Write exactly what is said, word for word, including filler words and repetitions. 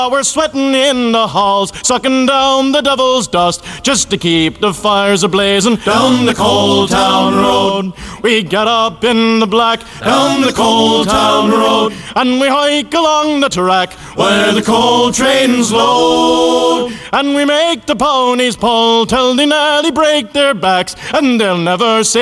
We're sweating in the halls, sucking down the devil's dust, just to keep the fires a-blazing down the Coal Town Road. We get up in the black, down the Coal Town Road, and we hike along the track where the coal trains load. And we make the ponies pull till they nearly break their backs, and they'll never say